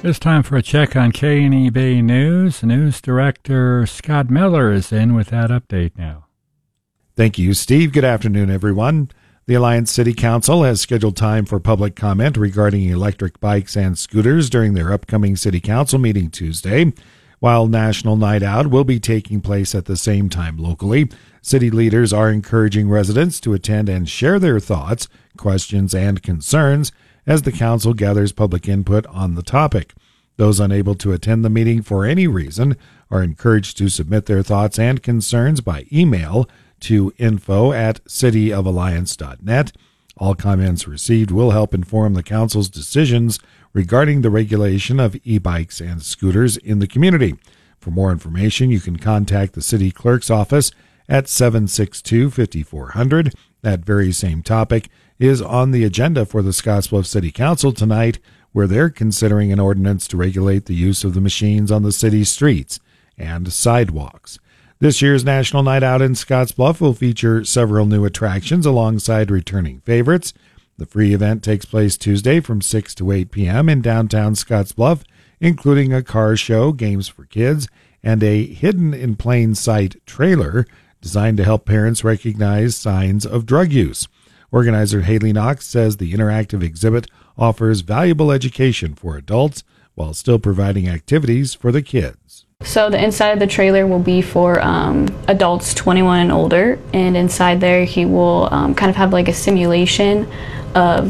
It's time for a check on K&E Bay News. News Director Scott Miller is in with that update now. Thank you, Steve. Good afternoon, everyone. The Alliance City Council has scheduled time for public comment regarding electric bikes and scooters during their upcoming City Council meeting Tuesday. While National Night Out will be taking place at the same time locally, city leaders are encouraging residents to attend and share their thoughts, questions, and concerns as the council gathers public input on the topic. Those unable to attend the meeting for any reason are encouraged to submit their thoughts and concerns by email to info@cityofalliance.net. All comments received will help inform the council's decisions regarding the regulation of e-bikes and scooters in the community. For more information, you can contact the city clerk's office at 762-5400. That very same topic is on the agenda for the Scottsbluff City Council tonight, where they're considering an ordinance to regulate the use of the machines on the city streets and sidewalks. This year's National Night Out in Scottsbluff will feature several new attractions alongside returning favorites. The free event takes place Tuesday from 6 to 8 p.m. in downtown Scottsbluff, including a car show, games for kids, and a hidden in plain sight trailer designed to help parents recognize signs of drug use. Organizer Haley Knox says the interactive exhibit offers valuable education for adults while still providing activities for the kids. So the inside of the trailer will be for adults 21 and older, and inside there he will kind of have like a simulation of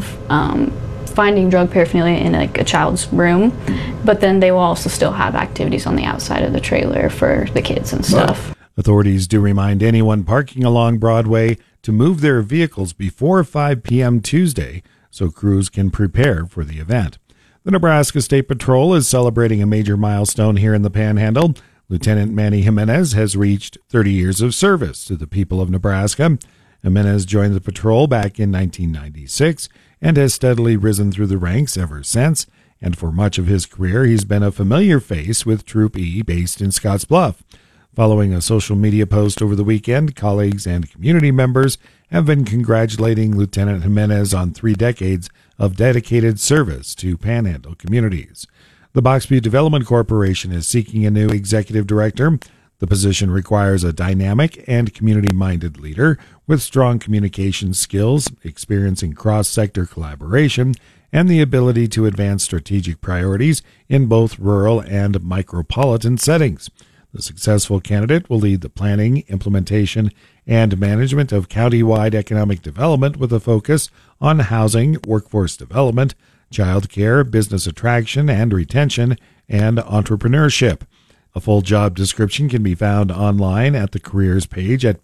finding drug paraphernalia in like a child's room, but then they will also still have activities on the outside of the trailer for the kids and stuff. Authorities do remind anyone parking along Broadway to move their vehicles before 5 p.m. Tuesday so crews can prepare for the event. The Nebraska State Patrol is celebrating a major milestone here in the Panhandle. Lieutenant Manny Jimenez has reached 30 years of service to the people of Nebraska. Jimenez joined the patrol back in 1996 and has steadily risen through the ranks ever since, and for much of his career he's been a familiar face with Troop E based in Scottsbluff. Following a social media post over the weekend, colleagues and community members have been congratulating Lieutenant Jimenez on 3 decades of dedicated service to Panhandle communities. The Box Butte Development Corporation is seeking a new executive director. The position requires a dynamic and community-minded leader with strong communication skills, experience in cross-sector collaboration, and the ability to advance strategic priorities in both rural and micropolitan settings. The successful candidate will lead the planning, implementation, and management of county-wide economic development with a focus on housing, workforce development, child care, business attraction and retention, and entrepreneurship. A full job description can be found online at the careers page at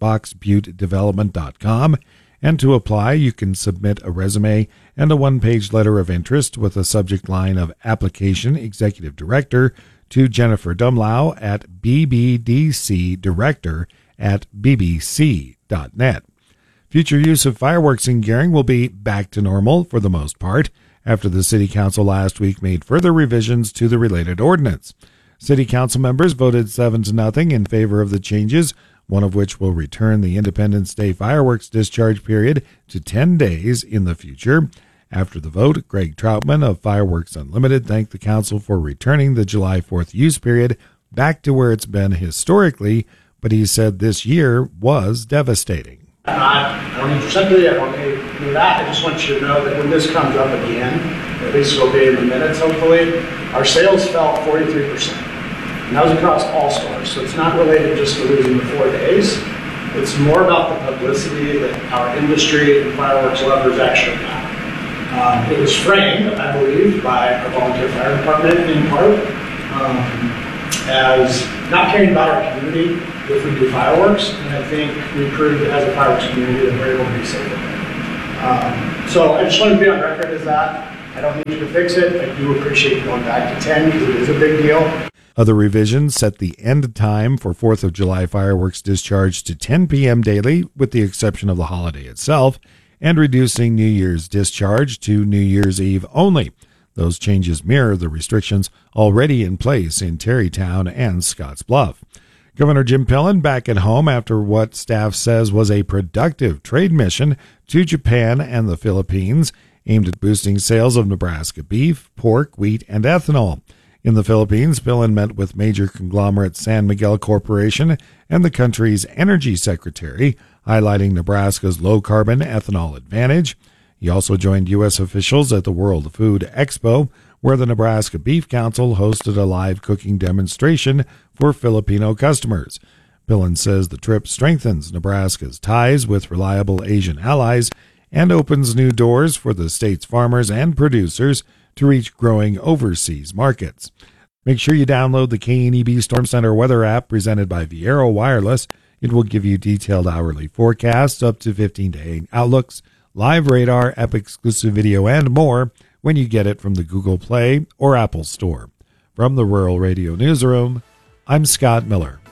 boxbuttedevelopment.com, and to apply, you can submit a resume and a one-page letter of interest with a subject line of Application Executive Director to Jennifer Dumlau at bbdcdirector@bbc.net. Future use of fireworks in Gering will be back to normal for the most part after the City Council last week made further revisions to the related ordinance. City Council members voted 7-0 in favor of the changes, one of which will return the Independence Day fireworks discharge period to 10 days in the future. After the vote, Greg Troutman of Fireworks Unlimited thanked the council for returning the July 4th use period back to where it's been historically, but he said this year was devastating. I don't need your sympathy, I don't need that. I just want you to know that when this comes up again, at least it'll be in the minutes hopefully, our sales fell 43%. And that was across all stores, so it's not related just to losing the 4 days. It's more about the publicity that our industry and fireworks lovers actually got. It was framed, I believe, by our volunteer fire department in part as not caring about our community if we do fireworks, and I think we proved as a fireworks community that we're able to be safe with it. So I just want to be on record as that. I don't need you to fix it. I do appreciate you going back to 10 because it is a big deal. Other revisions set the end time for 4th of July fireworks discharge to 10 p.m. daily, with the exception of the holiday itself, and reducing New Year's discharge to New Year's Eve only. Those changes mirror the restrictions already in place in Terrytown and Scottsbluff. Governor Jim Pillen back at home after what staff says was a productive trade mission to Japan and the Philippines, aimed at boosting sales of Nebraska beef, pork, wheat, and ethanol. In the Philippines, Pillen met with major conglomerate San Miguel Corporation and the country's energy secretary, highlighting Nebraska's low-carbon ethanol advantage. He also joined U.S. officials at the World Food Expo, where the Nebraska Beef Council hosted a live cooking demonstration for Filipino customers. Pillen says the trip strengthens Nebraska's ties with reliable Asian allies and opens new doors for the state's farmers and producers to reach growing overseas markets. Make sure you download the KNEB Storm Center weather app presented by Viero Wireless. It will give you detailed hourly forecasts, up to 15-day outlooks, live radar, app exclusive video, and more when you get it from the Google Play or Apple Store. From the Rural Radio Newsroom, I'm Scott Miller.